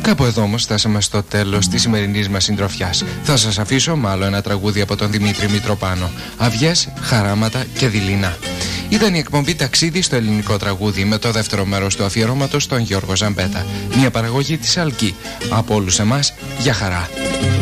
Κάπου εδώ όμως φτάσαμε στο τέλος της σημερινής μας συντροφιάς. Θα σας αφήσω με άλλο ένα τραγούδι από τον Δημήτρη Μητροπάνο. Αυγές, χαράματα και δειλινά. Ήταν η εκπομπή Ταξίδι στο ελληνικό τραγούδι με το δεύτερο μέρος του αφιερώματος στον Γιώργο Ζαμπέτα. Μια παραγωγή της Αλκή. Από όλους εμάς, για χαρά.